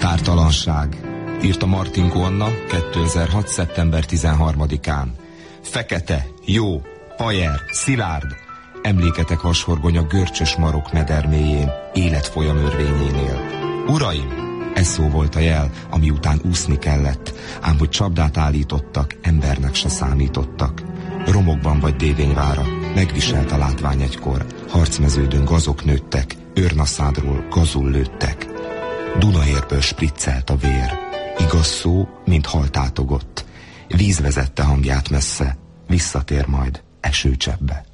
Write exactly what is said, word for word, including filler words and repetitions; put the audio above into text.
Határtalanság, írta Martinko Anna kétezer-hat. szeptember tizenharmadikán. Fekete, jó, hajer, szilárd, emléketek vashorgony a görcsös marok mederméjén, életfolyam örvényénél. Uraim, ez szó volt a jel, ami után úszni kellett, ám hogy csapdát állítottak, embernek se számítottak. Romokban vagy Dévényvára, megviselt a látvány egykor, harcmeződön gazok nőttek, őrnaszádról gazul lőttek. Dunaérből spriccelt a vér, igaz szó, mint haltátogott. Víz vezette hangját messze, visszatér majd esőcseppbe.